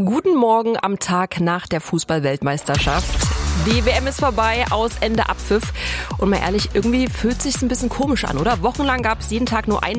Guten Morgen am Tag nach der Fußball-Weltmeisterschaft. Die WM ist vorbei, aus Ende Abpfiff. Und mal ehrlich, irgendwie fühlt sich's ein bisschen komisch an, oder? Wochenlang gab es jeden Tag nur ein